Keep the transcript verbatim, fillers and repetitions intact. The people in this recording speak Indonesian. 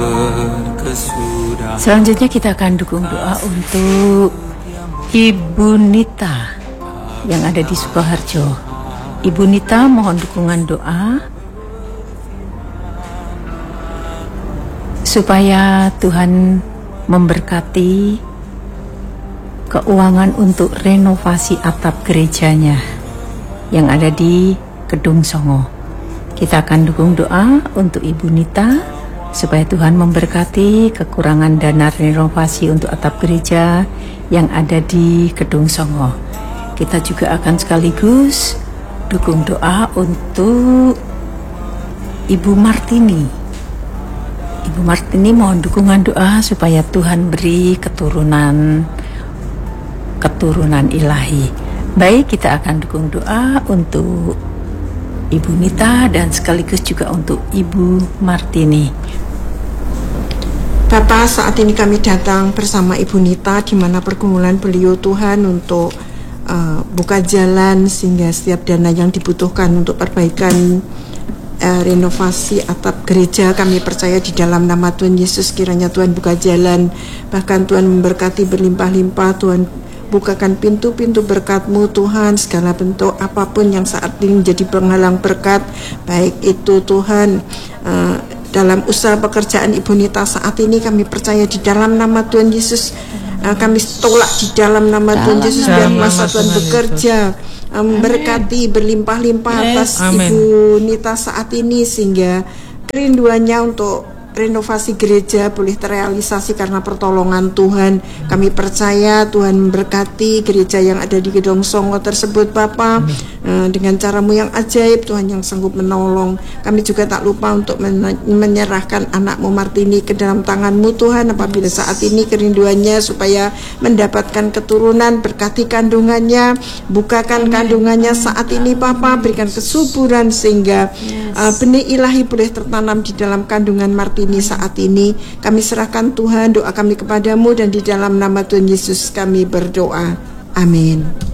Selanjutnya kita akan dukung doa untuk Ibu Nita yang ada di Sukoharjo. Ibu Nita mohon dukungan doa supaya Tuhan memberkati keuangan untuk renovasi atap gerejanya yang ada di Kedung Songo. Kita akan dukung doa untuk Ibu Nita supaya Tuhan memberkati kekurangan dana renovasi untuk atap gereja yang ada di Kedung Songo. Kita juga akan sekaligus dukung doa untuk Ibu Martini. Ibu Martini mohon dukungan doa supaya Tuhan beri keturunan keturunan ilahi. Baik, kita akan dukung doa untuk Ibu Nita dan sekaligus juga untuk Ibu Martini. Bapak, saat ini kami datang bersama Ibu Nita di mana pergumulan beliau Tuhan untuk uh, buka jalan sehingga setiap dana yang dibutuhkan untuk perbaikan uh, renovasi atap gereja, kami percaya di dalam nama Tuhan Yesus kiranya Tuhan buka jalan, bahkan Tuhan memberkati berlimpah-limpah. Tuhan bukakan pintu-pintu berkat-Mu Tuhan, segala bentuk apapun yang saat ini menjadi penghalang berkat, baik itu Tuhan uh, dalam usaha pekerjaan Ibu Nita saat ini, kami percaya di dalam nama Tuhan Yesus, uh, kami tolak di dalam nama dalam, Tuhan Yesus biar kuasa Tuhan bekerja, um, berkati berlimpah-limpah atas Amen. Ibu Nita saat ini sehingga kerinduannya untuk renovasi gereja boleh terrealisasi karena pertolongan Tuhan. Kami percaya Tuhan memberkati gereja yang ada di Kedung Songo tersebut Bapa, uh, dengan cara-Mu yang ajaib, Tuhan yang sanggup menolong. Kami juga tak lupa untuk men- menyerahkan anak-Mu Martini ke dalam tangan-Mu Tuhan, apabila saat ini kerinduannya supaya mendapatkan keturunan, berkati kandungannya, bukakan kandungannya saat ini Bapa, berikan kesuburan sehingga uh, benih ilahi boleh tertanam di dalam kandungan Martini ini saat ini. Kami serahkan Tuhan doa kami kepadamu dan di dalam nama Tuhan Yesus kami berdoa. Amin.